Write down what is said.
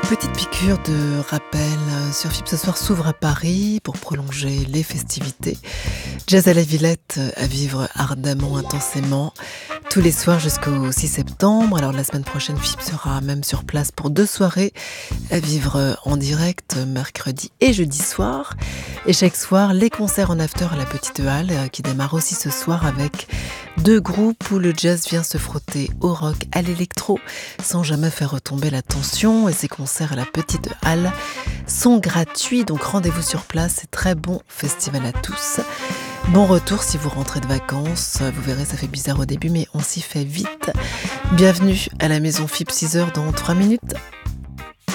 Petite piqûre de rappel, sur FIP ce soir s'ouvre à Paris pour prolonger les festivités. Jazz à la Villette, à vivre ardemment, intensément, tous les soirs jusqu'au 6 septembre. Alors la semaine prochaine, FIP sera même sur place pour 2 soirées à vivre en direct, mercredi et jeudi soir. Et chaque soir, les concerts en after à la Petite Halle, qui démarre aussi ce soir avec 2 groupes où le jazz vient se frotter au rock, à l'électro, sans jamais faire retomber la tension. Et ces concerts à la Petite Halle sont gratuits, donc rendez-vous sur place. C'est très bon festival à tous. Bon retour si vous rentrez de vacances. Vous verrez, ça fait bizarre au début, mais on s'y fait vite. Bienvenue à la maison FIP, 6h dans 3 minutes.